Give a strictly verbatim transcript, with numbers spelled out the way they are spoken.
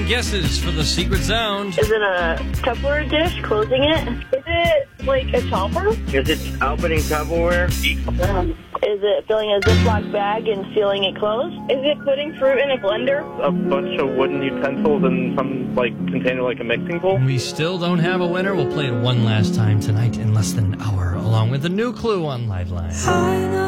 ten guesses for the secret sound. Is it a Tupperware dish, closing it? Is it like a chopper? Is it opening Tupperware? Um, is it filling a Ziploc bag and sealing it closed? Is it putting fruit in a blender? A bunch of wooden utensils in some like container, like a mixing bowl. We still don't have a winner. We'll play it one last time tonight in less than an hour, along with a new clue on Liveline.